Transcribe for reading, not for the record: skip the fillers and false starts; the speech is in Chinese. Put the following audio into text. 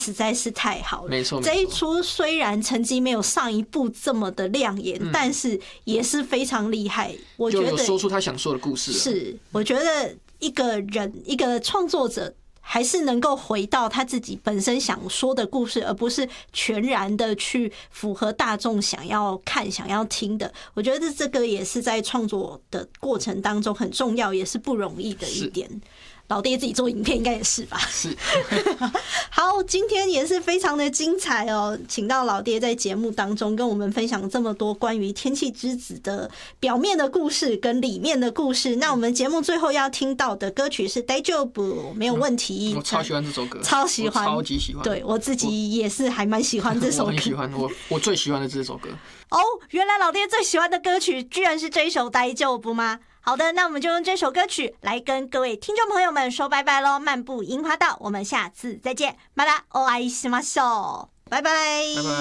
实在是太好了。 没错， 这一出虽然成绩没有上一部这么的亮眼，但是也是非常厉害。我觉得就有说出他想说的故事了。 是，我觉得一个人一个创作者还是能够回到他自己本身想说的故事，而不是全然的去符合大众想要看、想要听的。我觉得这个也是在创作的过程当中很重要，也是不容易的一点。老爹自己做影片应该也是吧？ 是。 好，今天也是非常的精彩哦，请到老爹在节目当中跟我们分享这么多关于《天气之子》的表面的故事跟里面的故事。那我们节目最后要听到的歌曲是《大丈夫》，没有问题。 我超喜欢这首歌， 超喜欢， 超级喜欢。 对我自己也是还蛮喜欢这首歌， 我很喜欢，我最喜欢的这首歌。 哦，原来老爹最喜欢的歌曲居然是这一首《大丈夫》吗？好的，那我们就用这首歌曲来跟各位听众朋友们说拜拜咯。漫步樱花道，我们下次再见，またお会いしましょう，拜拜，拜拜。